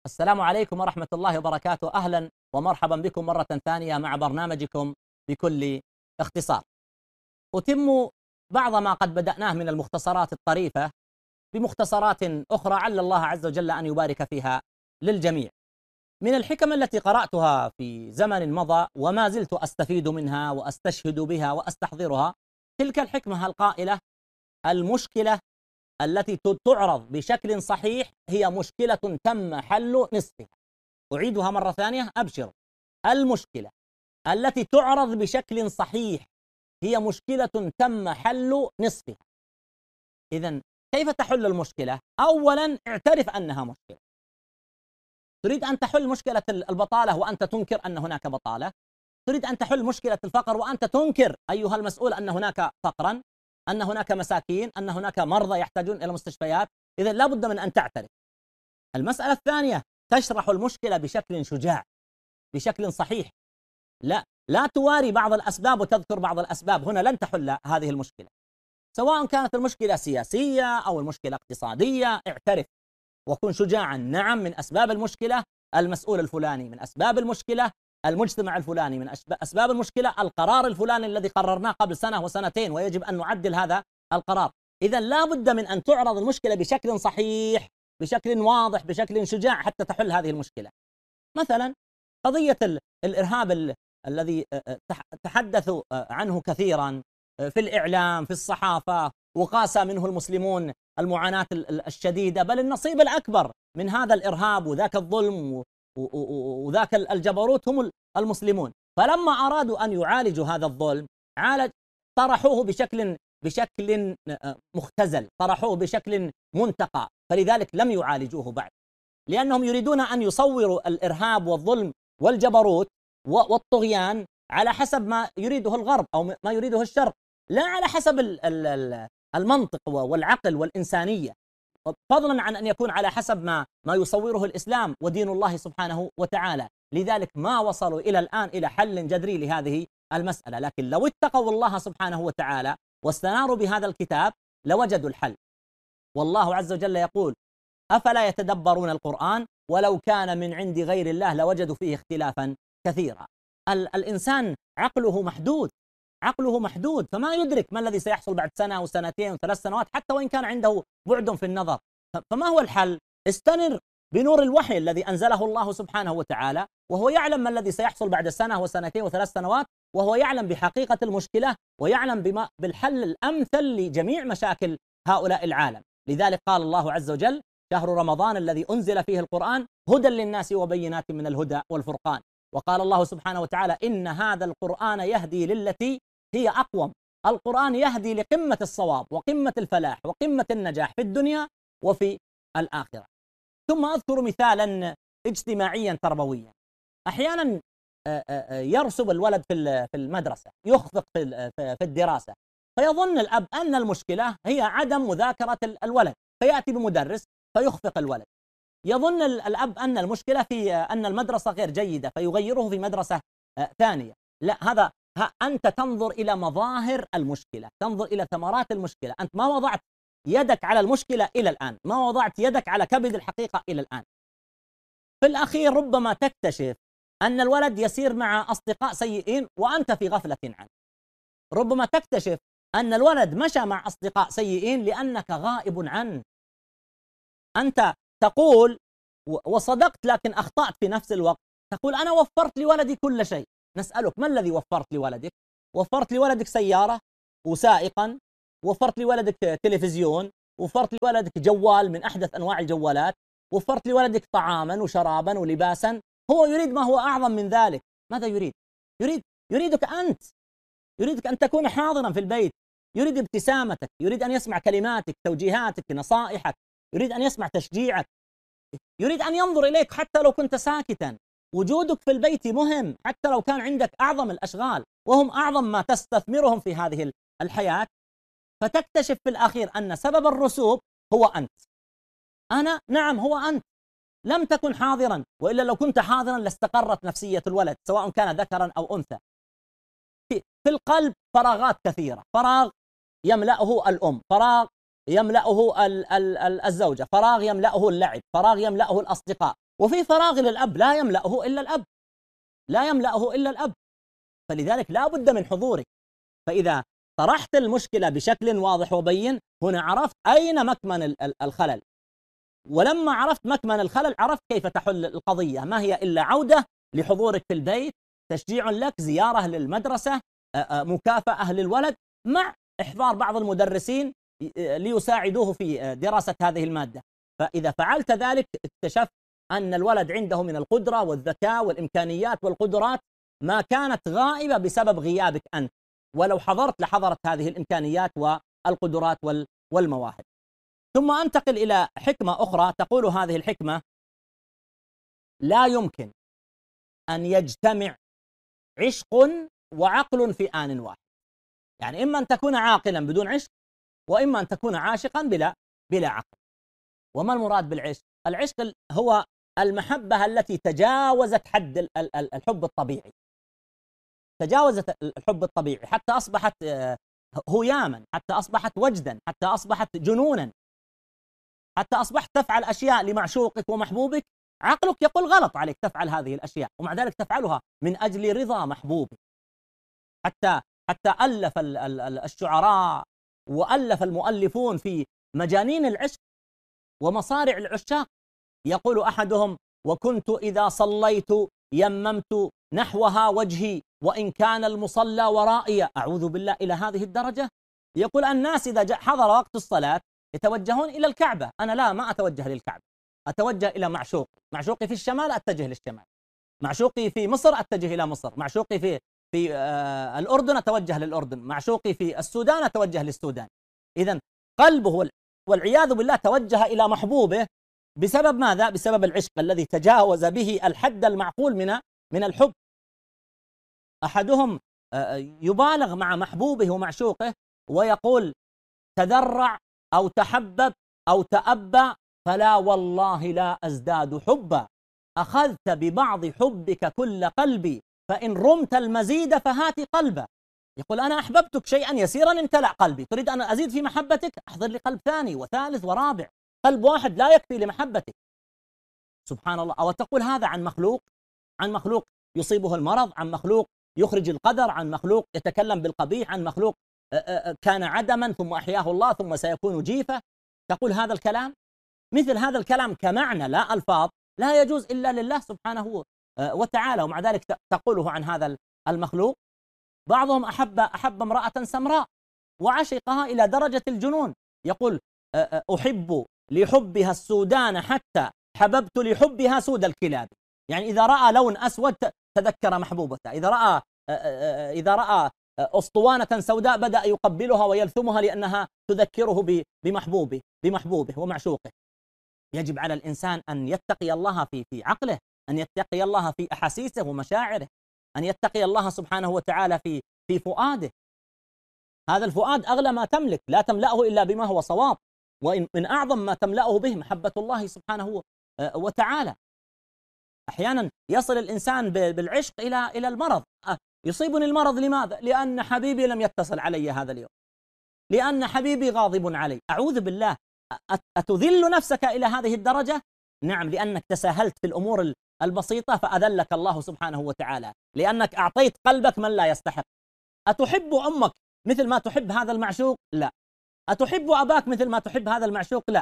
السلام عليكم ورحمة الله وبركاته. أهلا ومرحبا بكم مرة ثانية مع برنامجكم بكل اختصار. أتم بعض ما قد بدأناه من المختصرات الطريفة بمختصرات أخرى، عل الله عز وجل أن يبارك فيها للجميع. من الحكم التي قرأتها في زمن مضى وما زلت أستفيد منها وأستشهد بها وأستحضرها، تلك الحكمة القائلة: المشكلة التي تعرض بشكل صحيح هي مشكلة تم حل نصفها. أعيدها مرة ثانية، أبشر. المشكلة التي تعرض بشكل صحيح هي مشكلة تم حل نصفها. إذن كيف تحل المشكلة؟ أولا اعترف أنها مشكلة. تريد أن تحل مشكلة البطالة وأنت تنكر أن هناك بطالة؟ تريد أن تحل مشكلة الفقر وأنت تنكر أيها المسؤول أن هناك فقرا، أن هناك مساكين، أن هناك مرضى يحتاجون إلى مستشفيات؟ إذن لا بد من أن تعترف. المسألة الثانية: تشرح المشكلة بشكل شجاع، بشكل صحيح. لا تواري بعض الأسباب وتذكر بعض الأسباب، هنا لن تحل هذه المشكلة. سواء كانت المشكلة سياسية أو المشكلة اقتصادية، اعترف وكن شجاعا. نعم، من أسباب المشكلة المسؤول الفلاني، من أسباب المشكلة المجتمع الفلاني، من أسباب المشكلة القرار الفلاني الذي قررناه قبل سنة وسنتين ويجب أن نعدل هذا القرار. إذن لا بد من أن تعرض المشكلة بشكل صحيح، بشكل واضح، بشكل شجاع حتى تحل هذه المشكلة. مثلا قضية الإرهاب الذي تحدثوا عنه كثيرا في الإعلام، في الصحافة، وقاسى منه المسلمون المعاناة الشديدة، بل النصيب الأكبر من هذا الإرهاب وذاك الظلم وذاك الجبروت هم المسلمون. فلما أرادوا أن يعالجوا هذا الظلم طرحوه بشكل مختزل، طرحوه بشكل منتقى، فلذلك لم يعالجوه بعد، لأنهم يريدون أن يصوروا الإرهاب والظلم والجبروت والطغيان على حسب ما يريده الغرب أو ما يريده الشرق، لا على حسب المنطق والعقل والإنسانية، فضلا عن أن يكون على حسب ما يصوره الإسلام ودين الله سبحانه وتعالى. لذلك ما وصلوا إلى الآن إلى حل جذري لهذه المسألة، لكن لو اتقوا الله سبحانه وتعالى واستناروا بهذا الكتاب لوجدوا الحل. والله عز وجل يقول: أفلا يتدبرون القرآن ولو كان من عند غير الله لوجدوا فيه اختلافا كثيرا. الإنسان عقله محدود، فما يدرك ما الذي سيحصل بعد سنة وسنتين وثلاث سنوات، حتى وإن كان عنده بعد في النظر. فما هو الحل؟ استنر بنور الوحي الذي أنزله الله سبحانه وتعالى، وهو يعلم ما الذي سيحصل بعد سنة وسنتين وثلاث سنوات، وهو يعلم بحقيقة المشكلة ويعلم بالحل الأمثل لجميع مشاكل هؤلاء العالم. لذلك قال الله عز وجل: شهر رمضان الذي أنزل فيه القرآن هدى للناس وبينات من الهدى والفرقان. وقال الله سبحانه وتعالى: إن هذا القرآن يهدي للتي هي أقوم. القرآن يهدي لقمة الصواب وقمة الفلاح وقمة النجاح في الدنيا وفي الآخرة. ثم أذكر مثالا اجتماعيا تربويا. أحيانا يرسب الولد في المدرسة، يخفق في الدراسة، فيظن الأب أن المشكلة هي عدم مذاكرة الولد، فيأتي بمدرس فيخفق الولد. يظن الأب أن المشكلة في أن المدرسة غير جيدة فيغيره في مدرسة ثانية. لا، هذا أنت تنظر إلى مظاهر المشكلة، تنظر إلى ثمرات المشكلة. أنت ما وضعت يدك على المشكلة إلى الآن، ما وضعت يدك على كبد الحقيقة إلى الآن. في الأخير ربما تكتشف أن الولد يسير مع أصدقاء سيئين وأنت في غفلة عنه. ربما تكتشف أن الولد مشى مع أصدقاء سيئين لأنك غائب عنه. أنت تقول وصدقت لكن أخطأت في نفس الوقت، تقول: أنا وفرت لولدي كل شيء. نسألك: ما الذي وفرت لولدك؟ وفرت لولدك سيارة وسائقا، وفرت لولدك تلفزيون، وفرت لولدك جوال من أحدث أنواع الجوالات، وفرت لولدك طعاما وشرابا ولباسا. هو يريد ما هو أعظم من ذلك. ماذا يريد؟ يريدك أنت، يريدك أن تكون حاضرا في البيت، يريد ابتسامتك، يريد أن يسمع كلماتك، توجيهاتك، نصائحك، يريد أن يسمع تشجيعك، يريد أن ينظر إليك حتى لو كنت ساكتا. وجودك في البيت مهم حتى لو كان عندك أعظم الأشغال، وهم أعظم ما تستثمرهم في هذه الحياة. فتكتشف في الأخير أن سبب الرسوب هو أنت. نعم، هو أنت لم تكن حاضرا، وإلا لو كنت حاضرا لاستقرت نفسية الولد سواء كان ذكرا أو أنثى. في القلب فراغات كثيرة، فراغ يملأه الأم، فراغ يملأه الزوجة، فراغ يملأه اللعب، فراغ يملأه الأصدقاء، وفي فراغ للأب لا يملأه إلا الأب، لا يملأه إلا الأب، فلذلك لا بد من حضورك. فإذا طرحت المشكلة بشكل واضح وبين، هنا عرفت أين مكمن الخلل، ولما عرفت مكمن الخلل عرفت كيف تحل القضية. ما هي إلا عودة لحضورك في البيت، تشجيع لك، زيارة للمدرسة، مكافأة للولد، مع إحضار بعض المدرسين ليساعدوه في دراسة هذه المادة. فإذا فعلت ذلك اكتشفت أن الولد عنده من القدرة والذكاء والإمكانيات والقدرات ما كانت غائبة بسبب غيابك أنت، ولو حضرت لحضرت هذه الإمكانيات والقدرات والمواهب. ثم أنتقل إلى حكمة أخرى، تقول هذه الحكمة: لا يمكن أن يجتمع عشق وعقل في آن واحد. يعني إما أن تكون عاقلا بدون عشق، وإما أن تكون عاشقا بلا عقل. وما المراد بالعشق؟ العشق هو المحبة التي تجاوزت حد الحب الطبيعي، تجاوزت الحب الطبيعي حتى أصبحت هياما، حتى أصبحت وجدا، حتى أصبحت جنونا، حتى أصبحت تفعل أشياء لمعشوقك ومحبوبك عقلك يقول غلط عليك تفعل هذه الأشياء، ومع ذلك تفعلها من أجل رضا محبوبك. حتى ألف الشعراء وألف المؤلفون في مجانين العشق ومصارع العشاق. يقول أحدهم: وكنت إذا صليت يممت نحوها وجهي وإن كان المصلى ورائي. أعوذ بالله، إلى هذه الدرجة. يقول الناس إذا حضر وقت الصلاة يتوجهون إلى الكعبة، أنا لا، ما أتوجه للكعبة، أتوجه إلى معشوقي في الشمال أتجه للشمال، معشوقي في مصر أتجه إلى مصر، معشوقي في الأردن أتوجه للأردن، معشوقي في السودان أتوجه للسودان. إذن قلبه والعياذ بالله توجه إلى محبوبه بسبب ماذا؟ بسبب العشق الذي تجاوز به الحد المعقول من الحب. أحدهم يبالغ مع محبوبه ومعشوقه ويقول: تدرع أو تحبب أو تأبى فلا والله لا أزداد حبا، أخذت ببعض حبك كل قلبي فإن رمت المزيد فهات قلبا. يقول: أنا أحببتك شيئا يسيرا امتلأ قلبي، تريد أن أزيد في محبتك؟ أحضر لي قلب ثاني وثالث ورابع، قلب واحد لا يكفي لمحبتك. سبحان الله. أو تقول هذا عن مخلوق يصيبه المرض، عن مخلوق يخرج القدر، عن مخلوق يتكلم بالقبيح، عن مخلوق كان عدما ثم أحياه الله ثم سيكون جيفة. تقول هذا الكلام، مثل هذا الكلام كمعنى لا ألفاظ، لا يجوز إلا لله سبحانه وتعالى، ومع ذلك تقوله عن هذا المخلوق. بعضهم أحب امرأة سمراء وعشقها إلى درجة الجنون، يقول: أحب لحبها السودان حتى حببت لحبها سود الكلاب. يعني إذا رأى لون أسود تذكر محبوبته، إذا رأى أسطوانة سوداء بدأ يقبلها ويلثمها لأنها تذكره بمحبوبه ومعشوقه. يجب على الإنسان أن يتقي الله في عقله، أن يتقي الله في أحاسيسه ومشاعره، أن يتقي الله سبحانه وتعالى في فؤاده. هذا الفؤاد أغلى ما تملك، لا تملأه إلا بما هو صواب، ومن أعظم ما تملأه به محبة الله سبحانه وتعالى. أحيانا يصل الإنسان بالعشق إلى المرض. يصيبني المرض لماذا؟ لأن حبيبي لم يتصل علي هذا اليوم، لأن حبيبي غاضب علي. أعوذ بالله، أتذل نفسك إلى هذه الدرجة؟ نعم، لأنك تساهلت في الأمور البسيطة فأذلك الله سبحانه وتعالى، لأنك أعطيت قلبك من لا يستحق. أتحب أمك مثل ما تحب هذا المعشوق؟ لا. أتحب أباك مثل ما تحب هذا المعشوق؟ لا.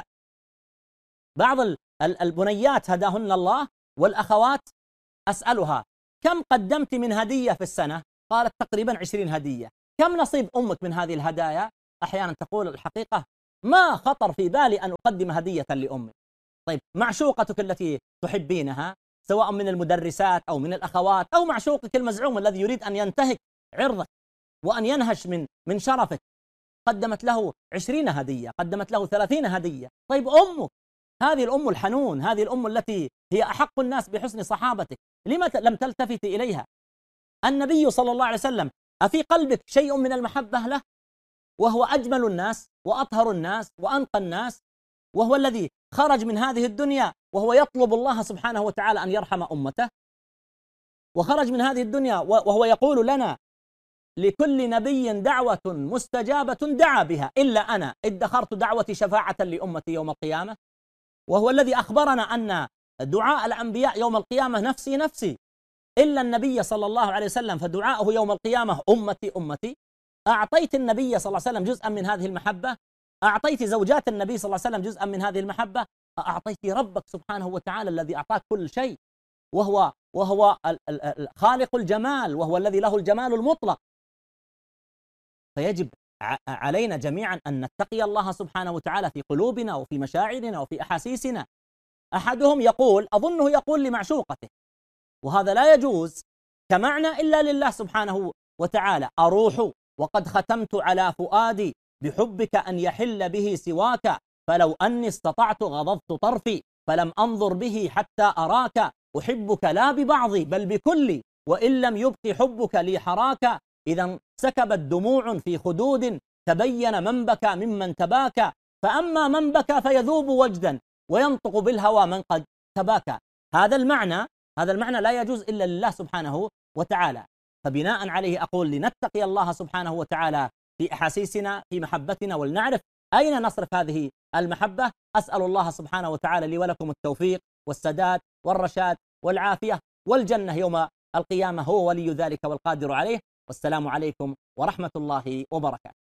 بعض البنيات هداهن الله والأخوات أسألها: كم قدمت من هدية في السنة؟ قالت: تقريبا 20 هدية. كم نصيب أمك من هذه الهدايا؟ أحيانا تقول: الحقيقة ما خطر في بالي أن أقدم هدية لأمي. طيب، معشوقتك التي تحبينها سواء من المدرسات أو من الأخوات أو معشوقك المزعوم الذي يريد أن ينتهك عرضك وأن ينهش من شرفك، قدمت له 20 هدية، قدمت له 30 هدية. طيب أمك، هذه الأم الحنون، هذه الأم التي هي أحق الناس بحسن صحابتك، لما لم تلتفت إليها؟ النبي صلى الله عليه وسلم، أفي قلبك شيء من المحبة له؟ وهو أجمل الناس وأطهر الناس وأنقى الناس، وهو الذي خرج من هذه الدنيا وهو يطلب الله سبحانه وتعالى أن يرحم أمته، وخرج من هذه الدنيا وهو يقول لنا: لكل نبي دعوة مستجابة دعا بها إلا أنا ادخرت دعوتي شفاعة لأمتي يوم القيامة. وهو الذي أخبرنا أن دعاء الأنبياء يوم القيامة نفسي نفسي، إلا النبي صلى الله عليه وسلم فدعاءه يوم القيامة أمتي أمتي. أعطيت النبي صلى الله عليه وسلم جزءا من هذه المحبة، أعطيت زوجات النبي صلى الله عليه وسلم جزءا من هذه المحبة، أعطيت ربك سبحانه وتعالى الذي أعطاك كل شيء، وهو خالق الجمال، وهو الذي له الجمال المطلق. فيجب علينا جميعا أن نتقي الله سبحانه وتعالى في قلوبنا وفي مشاعرنا وفي أحاسيسنا. أحدهم يقول، أظنه يقول لمعشوقته، وهذا لا يجوز كمعنى إلا لله سبحانه وتعالى: أروح وقد ختمت على فؤادي بحبك أن يحل به سواك، فلو أني استطعت غضضت طرفي فلم أنظر به حتى أراك، أحبك لا ببعضي بل بكلي، وإن لم يبق حبك لي حراك، إذا سكبت دموع في خدود تبين من بكى ممن تباكى، فأما من بكى فيذوب وجدا وينطق بالهوى من قد تباكى. هذا المعنى لا يجوز إلا لله سبحانه وتعالى. فبناء عليه أقول لنتقي الله سبحانه وتعالى في أحاسيسنا في محبتنا، ولنعرف أين نصرف هذه المحبة. أسأل الله سبحانه وتعالى لي ولكم التوفيق والسداد والرشاد والعافية والجنة يوم القيامة، هو ولي ذلك والقادر عليه. والسلام عليكم ورحمة الله وبركاته.